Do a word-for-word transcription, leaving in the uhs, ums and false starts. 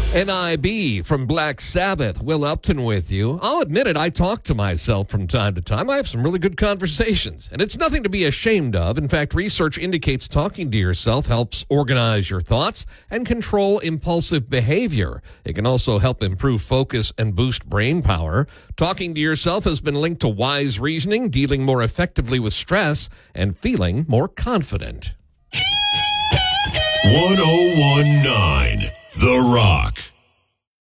N I B from Black Sabbath, Will Upton with you. I'll admit it, I talk to myself from time to time. I have some really good conversations, and it's nothing to be ashamed of. In fact, research indicates talking to yourself helps organize your thoughts and control impulsive behavior. It can also help improve focus and boost brain power. Talking to yourself has been linked to wise reasoning, dealing more effectively with stress, and feeling more confident. one oh one point nine The Rock.